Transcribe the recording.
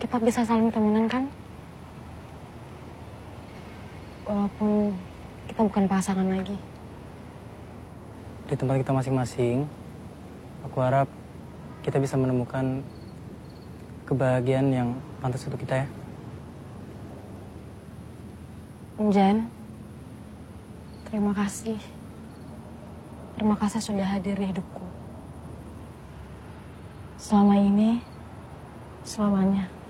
kita bisa saling temenan kan? Walaupun kita bukan pasangan lagi. Di tempat kita masing-masing, aku harap kita bisa menemukan kebahagiaan yang pantas untuk kita ya. Jan, terima kasih. Terima kasih sudah hadir di hidupku. Selama ini, selamanya.